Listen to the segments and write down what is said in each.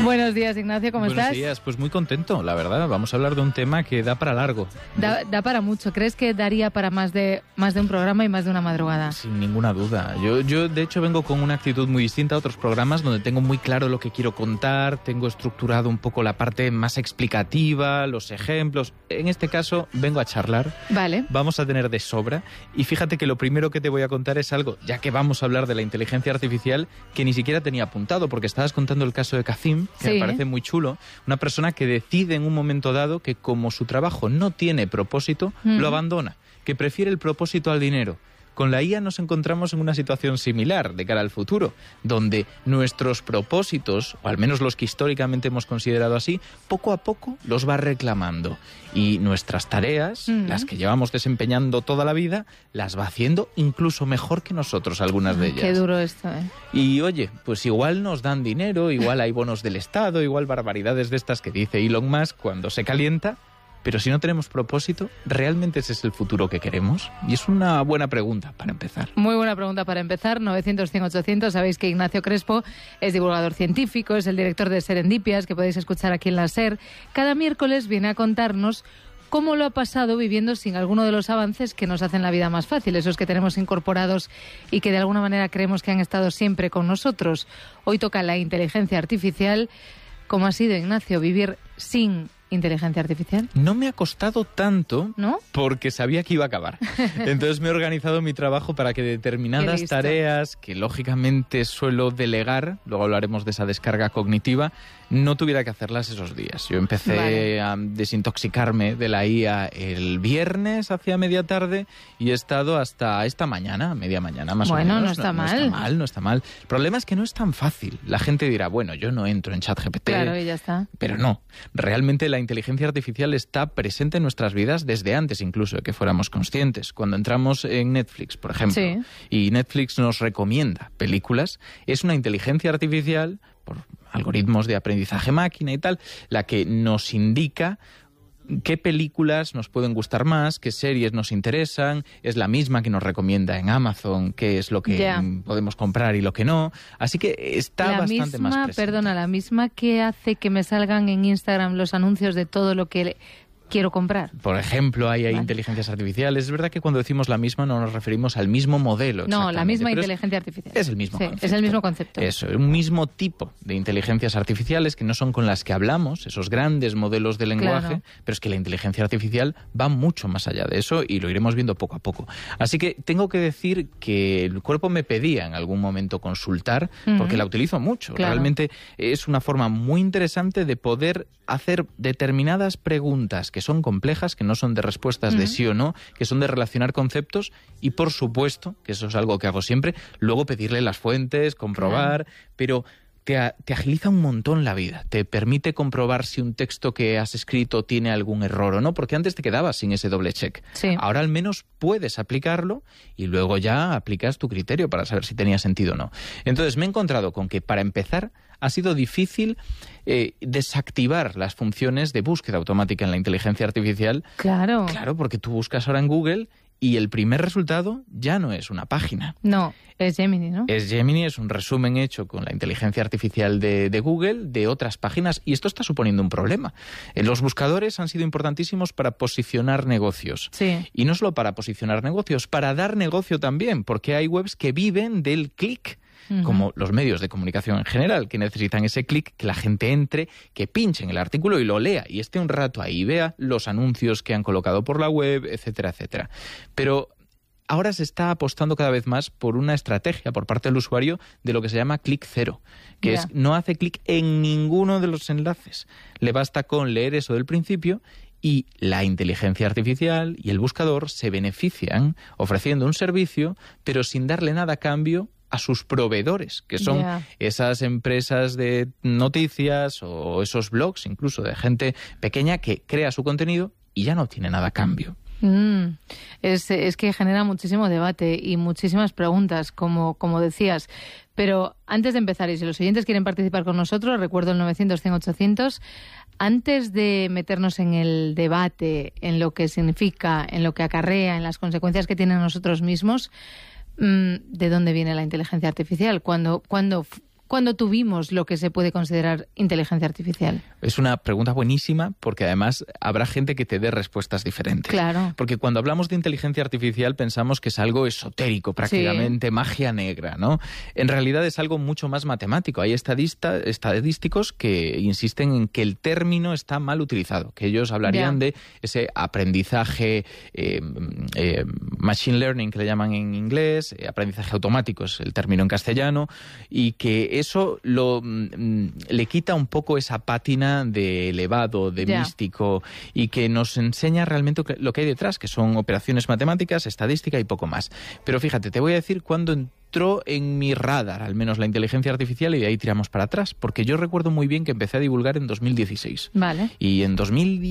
Buenos días, Ignacio, ¿cómo estás? Buenos días, pues muy contento, la verdad. Vamos a hablar de un tema que da para largo. Da para mucho. ¿Crees que daría para más de un programa y más de una madrugada? Sin ninguna duda. Yo de hecho, vengo con una actitud muy distinta a otros programas donde tengo muy claro lo que quiero contar, tengo estructurado un poco la parte más explicativa, los ejemplos. En este caso, vengo a charlar. Vale. Vamos a tener de sobra. Y fíjate que lo primero que te voy a contar es algo, ya que vamos a hablar de la inteligencia artificial, que ni siquiera tenía apuntado, porque estabas contando el caso de Kazim, que sí, me parece muy chulo. Una persona que decide en un momento dado que como su trabajo no tiene propósito, lo abandona, que prefiere el propósito al dinero. Con la IA nos encontramos en una situación similar de cara al futuro, donde nuestros propósitos, o al menos los que históricamente hemos considerado así, poco a poco los va reclamando. Y nuestras tareas, las que llevamos desempeñando toda la vida, las va haciendo incluso mejor que nosotros, algunas de ellas. Qué duro esto, ¿eh? Y oye, pues igual nos dan dinero, igual hay bonos del Estado, igual barbaridades de estas que dice Elon Musk cuando se calienta. Pero si no tenemos propósito, ¿realmente ese es el futuro que queremos? Y es una buena pregunta para empezar. Muy buena pregunta para empezar. 900-100-800. Sabéis que Ignacio Crespo es divulgador científico, es el director de Serendipias, que podéis escuchar aquí en la SER. Cada miércoles viene a contarnos cómo lo ha pasado viviendo sin alguno de los avances que nos hacen la vida más fácil, esos que tenemos incorporados y que de alguna manera creemos que han estado siempre con nosotros. Hoy toca la inteligencia artificial. ¿Cómo ha sido, Ignacio, vivir sin inteligencia artificial? No me ha costado tanto, ¿no? Porque sabía que iba a acabar. Entonces me he organizado mi trabajo para que determinadas tareas que lógicamente suelo delegar, luego hablaremos de esa descarga cognitiva, no tuviera que hacerlas esos días. Yo empecé a desintoxicarme de la IA el viernes hacia media tarde y he estado hasta esta mañana, media mañana más o menos. Bueno, no está mal. No está mal. El problema es que no es tan fácil. La gente dirá, bueno, yo no entro en ChatGPT. Claro, y ya está. Pero no. Realmente la inteligencia artificial está presente en nuestras vidas desde antes incluso de que fuéramos conscientes. Cuando entramos en Netflix, por ejemplo, y Netflix nos recomienda películas, es una inteligencia artificial, por algoritmos de aprendizaje máquina y tal, la que nos indica qué películas nos pueden gustar más, qué series nos interesan, es la misma que nos recomienda en Amazon qué es lo que podemos comprar y lo que no. Así que está bastante más presente. La misma que hace que me salgan en Instagram los anuncios de todo lo que quiero comprar. Por ejemplo, hay inteligencias artificiales. Es verdad que cuando decimos la misma no nos referimos al mismo modelo. No, la misma inteligencia artificial. Es el mismo concepto. Es el mismo concepto. Eso, un mismo tipo de inteligencias artificiales que no son con las que hablamos, esos grandes modelos de lenguaje, pero es que la inteligencia artificial va mucho más allá de eso y lo iremos viendo poco a poco. Así que tengo que decir que el cuerpo me pedía en algún momento consultar, porque la utilizo mucho. Claro. Realmente es una forma muy interesante de poder hacer determinadas preguntas que son complejas, que no son de respuestas de sí o no, que son de relacionar conceptos y, por supuesto, que eso es algo que hago siempre, luego pedirle las fuentes, comprobar, pero te agiliza un montón la vida, te permite comprobar si un texto que has escrito tiene algún error o no, porque antes te quedabas sin ese doble check. Sí. Ahora al menos puedes aplicarlo y luego ya aplicas tu criterio para saber si tenía sentido o no. Entonces me he encontrado con que para empezar ha sido difícil desactivar las funciones de búsqueda automática en la inteligencia artificial. Claro. Claro, porque tú buscas ahora en Google y el primer resultado ya no es una página. No, es Gemini, ¿no? Es Gemini, es un resumen hecho con la inteligencia artificial de Google de otras páginas y esto está suponiendo un problema. Los buscadores han sido importantísimos para posicionar negocios. Sí. Y no solo para posicionar negocios, para dar negocio también, porque hay webs que viven del clic. Como los medios de comunicación en general, que necesitan ese clic, que la gente entre, que pinche en el artículo y lo lea, y esté un rato ahí, vea los anuncios que han colocado por la web, etcétera, etcétera. Pero ahora se está apostando cada vez más por una estrategia por parte del usuario de lo que se llama clic cero, que es no hace clic en ninguno de los enlaces. Le basta con leer eso del principio y la inteligencia artificial y el buscador se benefician ofreciendo un servicio, pero sin darle nada a cambio a sus proveedores, que son esas empresas de noticias o esos blogs, incluso de gente pequeña que crea su contenido y ya no tiene nada a cambio. Es que genera muchísimo debate y muchísimas preguntas, como decías. Pero antes de empezar, y si los oyentes quieren participar con nosotros, recuerdo el 900-100-800, antes de meternos en el debate, en lo que significa, en lo que acarrea, en las consecuencias que tienen nosotros mismos, ¿de dónde viene la inteligencia artificial? ¿Cuándo cuándo tuvimos lo que se puede considerar inteligencia artificial? Es una pregunta buenísima porque además habrá gente que te dé respuestas diferentes. Claro. Porque cuando hablamos de inteligencia artificial pensamos que es algo esotérico, prácticamente magia negra, ¿no? En realidad es algo mucho más matemático. Hay estadísticos que insisten en que el término está mal utilizado, que ellos hablarían de ese aprendizaje machine learning, que le llaman en inglés, aprendizaje automático es el término en castellano, y que eso le quita un poco esa pátina de elevado, de místico, y que nos enseña realmente lo que hay detrás, que son operaciones matemáticas, estadística y poco más. Pero fíjate, te voy a decir cuándo entró en mi radar, al menos la inteligencia artificial, y de ahí tiramos para atrás, porque yo recuerdo muy bien que empecé a divulgar en 2016. Vale. Y en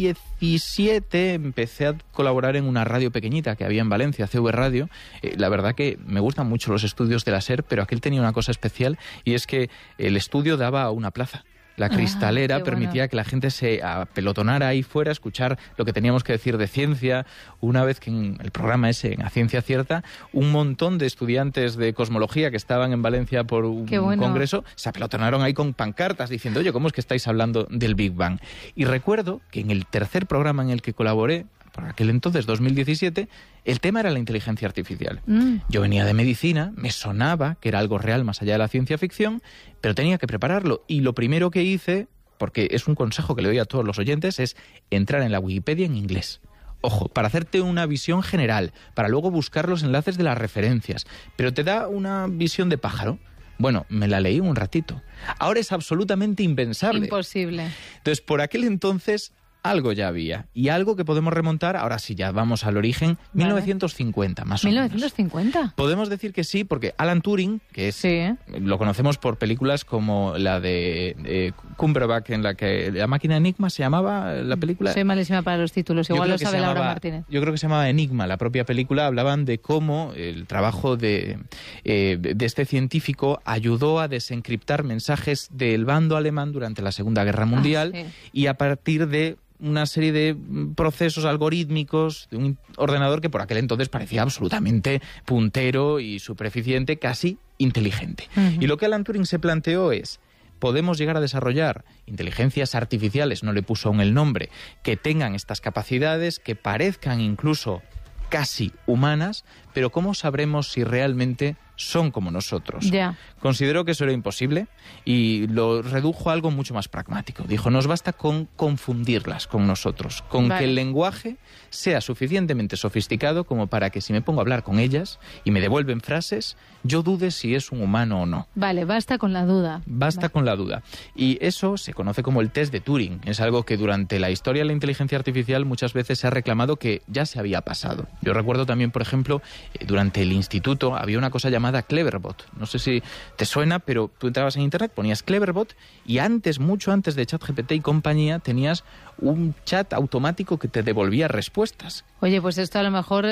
2017 empecé a colaborar en una radio pequeñita que había en Valencia, CV Radio. La verdad que me gustan mucho los estudios de la SER, pero aquel tenía una cosa especial, y es que el estudio daba a una plaza. La cristalera permitía que la gente se apelotonara ahí fuera, a escuchar lo que teníamos que decir de ciencia. Una vez que en el programa ese, en A Ciencia Cierta, un montón de estudiantes de cosmología que estaban en Valencia por un congreso se apelotonaron ahí con pancartas diciendo, oye, ¿cómo es que estáis hablando del Big Bang? Y recuerdo que en el tercer programa en el que colaboré, por aquel entonces, 2017, el tema era la inteligencia artificial. Yo venía de medicina, me sonaba que era algo real más allá de la ciencia ficción, pero tenía que prepararlo. Y lo primero que hice, porque es un consejo que le doy a todos los oyentes, es entrar en la Wikipedia en inglés. Ojo, para hacerte una visión general, para luego buscar los enlaces de las referencias. Pero te da una visión de pájaro. Bueno, me la leí un ratito. Ahora es absolutamente impensable. Imposible. Entonces, por aquel entonces algo ya había. Y algo que podemos remontar, ahora sí, ya vamos al origen, 1950 más o menos. ¿1950? Podemos decir que sí, porque Alan Turing, que es lo conocemos por películas como la de Cumberbatch, en la que La máquina Enigma se llamaba la película. Soy malísima para los títulos, igual lo sabe Laura Martínez. Yo creo que se llamaba Enigma, la propia película. Hablaban de cómo el trabajo de este científico ayudó a desencriptar mensajes del bando alemán durante la Segunda Guerra Mundial, y a partir de una serie de procesos algorítmicos de un ordenador que por aquel entonces parecía absolutamente puntero y súper eficiente, casi inteligente. Y lo que Alan Turing se planteó es, podemos llegar a desarrollar inteligencias artificiales, no le puso aún el nombre, que tengan estas capacidades, que parezcan incluso casi humanas, pero ¿cómo sabremos si realmente son como nosotros? Consideró que eso era imposible y lo redujo a algo mucho más pragmático. Dijo, nos basta con confundirlas con nosotros, con que el lenguaje sea suficientemente sofisticado como para que si me pongo a hablar con ellas y me devuelven frases, yo dude si es un humano o no. Vale, basta con la duda. Basta con la duda. Y eso se conoce como el test de Turing. Es algo que durante la historia de la inteligencia artificial muchas veces se ha reclamado que ya se había pasado. Yo recuerdo también, por ejemplo, durante el instituto había una cosa llamada Cleverbot. No sé si te suena, pero tú entrabas en internet, ponías Cleverbot y antes, mucho antes de ChatGPT y compañía, tenías un chat automático que te devolvía respuestas. Oye, pues esto a lo mejor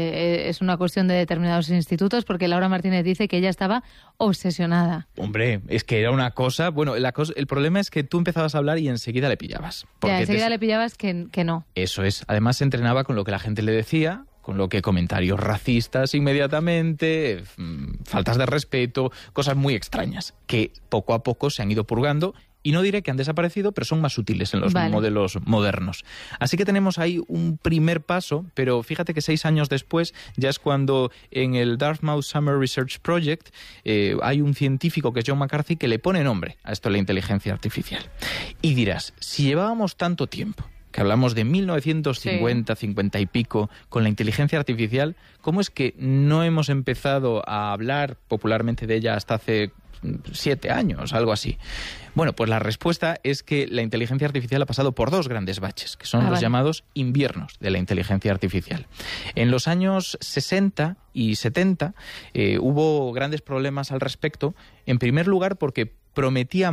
es una cuestión de determinados institutos, porque Laura Martínez dice que ella estaba obsesionada. Hombre, es que era una cosa... Bueno, el problema es que tú empezabas a hablar y enseguida le pillabas. Ya, enseguida le pillabas que no. Eso es. Además se entrenaba con lo que la gente le decía, con lo que comentarios racistas inmediatamente, faltas de respeto, cosas muy extrañas, que poco a poco se han ido purgando. Y no diré que han desaparecido, pero son más sutiles en los modelos modernos. Así que tenemos ahí un primer paso, pero fíjate que 6 años después ya es cuando en el Dartmouth Summer Research Project hay un científico que es John McCarthy que le pone nombre a esto de la inteligencia artificial. Y dirás, si llevábamos tanto tiempo, que hablamos de 1950, 50 y pico, con la inteligencia artificial, ¿cómo es que no hemos empezado a hablar popularmente de ella hasta hace 7 años, algo así? Bueno, pues la respuesta es que la inteligencia artificial ha pasado por 2 grandes baches, que son los llamados inviernos de la inteligencia artificial. En los años 60 y 70 hubo grandes problemas al respecto, en primer lugar porque prometía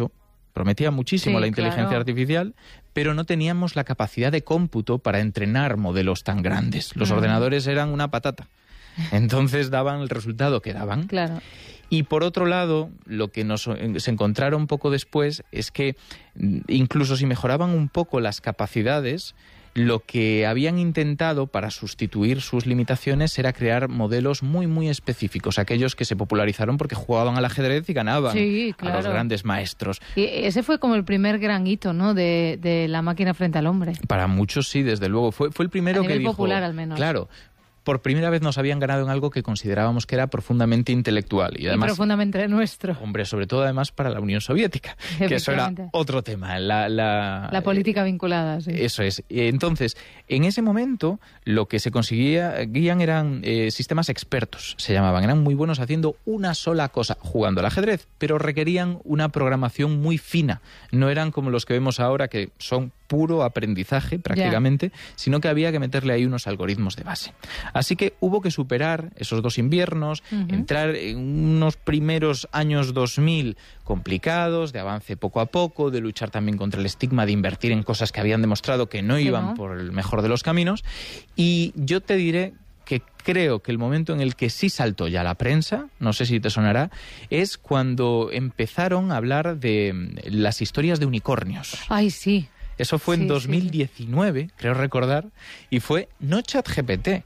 muchísimo la inteligencia artificial, pero no teníamos la capacidad de cómputo para entrenar modelos tan grandes. Los ordenadores eran una patata. Entonces daban el resultado que daban. Claro. Y por otro lado, lo que se encontraron un poco después es que incluso si mejoraban un poco las capacidades, lo que habían intentado para sustituir sus limitaciones era crear modelos muy, muy específicos, aquellos que se popularizaron porque jugaban al ajedrez y ganaban a los grandes maestros. Y ese fue como el primer gran hito, ¿no?, de la máquina frente al hombre. Para muchos sí, desde luego. Fue el primero que dijo... popular, al menos. Claro. Por primera vez nos habían ganado en algo que considerábamos que era profundamente intelectual. Y además, profundamente nuestro. Hombre, sobre todo además para la Unión Soviética, que eso era otro tema. La política vinculada, sí. Eso es. Entonces, en ese momento, lo que se conseguían eran sistemas expertos, se llamaban. Eran muy buenos haciendo una sola cosa, jugando al ajedrez, pero requerían una programación muy fina. No eran como los que vemos ahora, que son puro aprendizaje prácticamente, sino que había que meterle ahí unos algoritmos de base. Así que hubo que superar esos 2 inviernos, entrar en unos primeros años 2000 complicados, de avance poco a poco, de luchar también contra el estigma de invertir en cosas que habían demostrado que no iban por el mejor de los caminos. Y yo te diré que creo que el momento en el que sí saltó ya la prensa, no sé si te sonará, es cuando empezaron a hablar de las historias de unicornios. ¡Ay, sí! Eso fue en 2019, creo recordar, y fue no ChatGPT,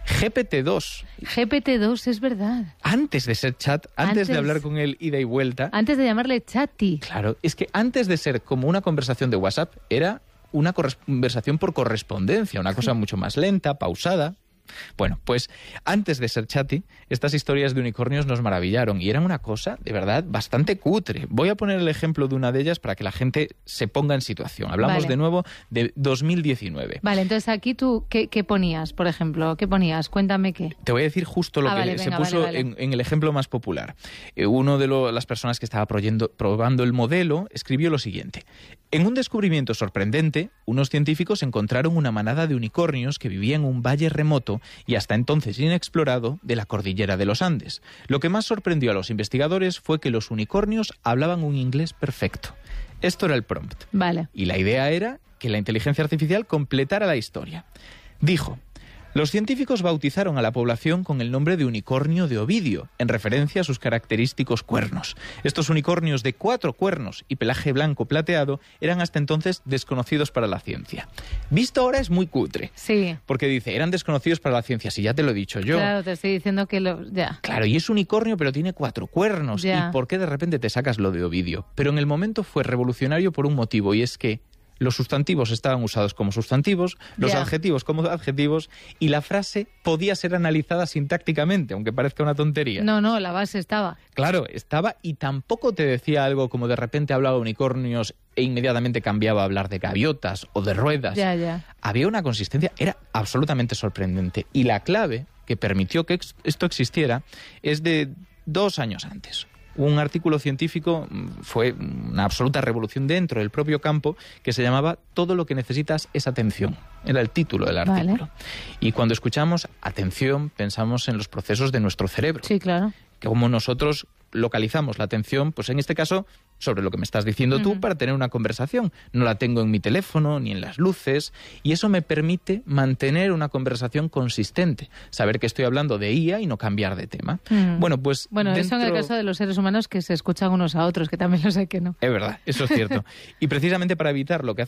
GPT-2. GPT-2, es verdad. Antes de ser chat, antes de hablar con él ida y vuelta. Antes de llamarle Chati. Claro, es que antes de ser como una conversación de WhatsApp, era una conversación por correspondencia, una cosa mucho más lenta, pausada. Bueno, pues antes de ser Chati, estas historias de unicornios nos maravillaron y eran una cosa, de verdad, bastante cutre. Voy a poner el ejemplo de una de ellas para que la gente se ponga en situación. Hablamos de nuevo de 2019. Vale, entonces aquí tú, ¿qué ponías, por ejemplo? ¿Qué ponías? Cuéntame qué. Te voy a decir justo lo que se puso en el ejemplo más popular. Uno de las personas que estaba probando el modelo escribió lo siguiente. En un descubrimiento sorprendente, unos científicos encontraron una manada de unicornios que vivía en un valle remoto y hasta entonces inexplorado de la cordillera de los Andes. Lo que más sorprendió a los investigadores fue que los unicornios hablaban un inglés perfecto. Esto era el prompt. Vale. Y la idea era que la inteligencia artificial completara la historia. Dijo: los científicos bautizaron a la población con el nombre de unicornio de Ovidio, en referencia a sus característicos cuernos. Estos unicornios de 4 cuernos y pelaje blanco plateado eran hasta entonces desconocidos para la ciencia. Visto ahora es muy cutre. Sí. Porque dice, eran desconocidos para la ciencia, si ya te lo he dicho yo. Claro, te estoy diciendo que ya. Claro, y es unicornio, pero tiene 4 cuernos. Ya. ¿Y por qué de repente te sacas lo de Ovidio? Pero en el momento fue revolucionario por un motivo, y es que los sustantivos estaban usados como sustantivos, los adjetivos como adjetivos, y la frase podía ser analizada sintácticamente, aunque parezca una tontería. No, la base estaba. Claro, estaba, y tampoco te decía algo como de repente hablaba de unicornios e inmediatamente cambiaba a hablar de gaviotas o de ruedas. Ya. Había una consistencia, era absolutamente sorprendente. Y la clave que permitió que esto existiera es de 2 años antes. Un artículo científico, fue una absoluta revolución dentro del propio campo, que se llamaba Todo lo que necesitas es atención. Era el título del artículo. Vale. Y cuando escuchamos atención, pensamos en los procesos de nuestro cerebro. Sí, claro. Como nosotros localizamos la atención, pues en este caso, sobre lo que me estás diciendo tú, para tener una conversación. No la tengo en mi teléfono, ni en las luces, y eso me permite mantener una conversación consistente. Saber que estoy hablando de IA y no cambiar de tema. Bueno, pues eso en el caso de los seres humanos, que se escuchan unos a otros, que también lo sé que no. Es verdad, eso es cierto. Y precisamente para evitar lo que